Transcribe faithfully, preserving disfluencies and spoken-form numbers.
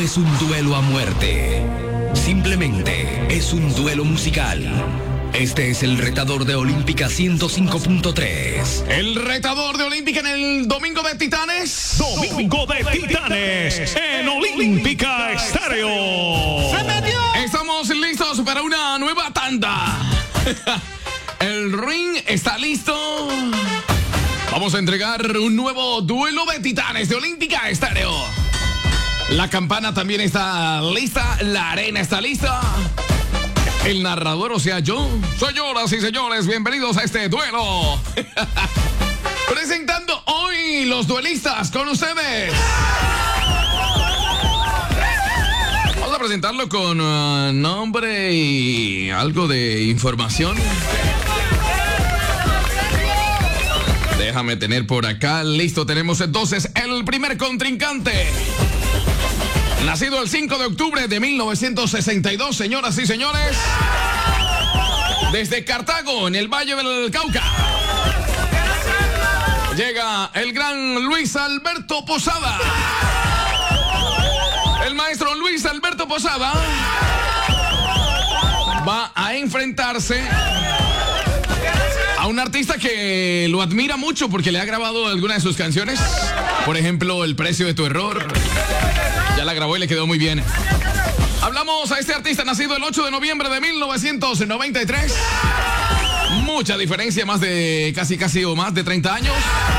es un duelo a muerte. Simplemente es un duelo musical. Este es el retador de Olímpica ciento cinco punto tres. El retador de Olímpica en el Domingo de Titanes. Domingo de Titanes en Olímpica Estéreo. ¡Se metió! Estamos listos para una nueva tanda. El ring está listo. Vamos a entregar un nuevo duelo de Titanes de Olímpica Estéreo. La campana también está lista. La arena está lista. El narrador, o sea, yo. Señoras y señores, bienvenidos a este duelo. Presentando hoy los duelistas con ustedes. Vamos a presentarlo con uh, nombre y algo de información. Déjame tener por acá. Listo, tenemos entonces el primer contrincante. Nacido el cinco de octubre de mil novecientos sesenta y dos, señoras y señores. Desde Cartago, en el Valle del Cauca. Llega el gran Luis Alberto Posada. El maestro Luis Alberto Posada va a enfrentarse a un artista que lo admira mucho porque le ha grabado algunas de sus canciones. Por ejemplo, El precio de tu error. Ya la grabó y le quedó muy bien. Hablamos a este artista nacido el ocho de noviembre de mil novecientos noventa y tres. Mucha diferencia, más de casi casi o más de treinta años.